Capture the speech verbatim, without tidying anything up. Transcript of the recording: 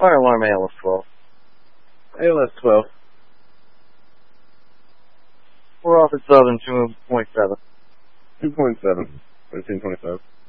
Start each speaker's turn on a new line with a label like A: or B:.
A: Fire alarm A L S twelve.
B: A L S twelve.
A: We're off at Southern two point seven.
B: two point seven. thirteen twenty-five.